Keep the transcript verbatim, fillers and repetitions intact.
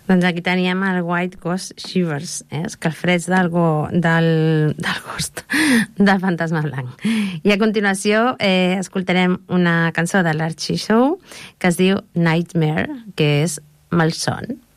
Doncs aquí teníem el White Ghost Shivers, eh? escalfreds del, go, del, del ghost, del fantasma blanc. I a continuació eh, escoltarem una cançó de l'Archie Show que es diu Nightmare, que és Malson.